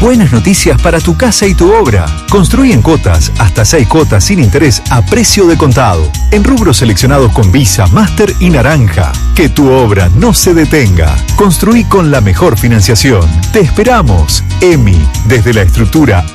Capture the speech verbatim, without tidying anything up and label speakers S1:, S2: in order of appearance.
S1: Buenas noticias para tu casa y tu obra. Construí en cuotas, hasta seis cuotas sin interés a precio de contado. En rubros seleccionados con Visa, Master y Naranja. Que tu obra no se detenga. Construí con la mejor financiación. Te esperamos. E M I, desde la estructura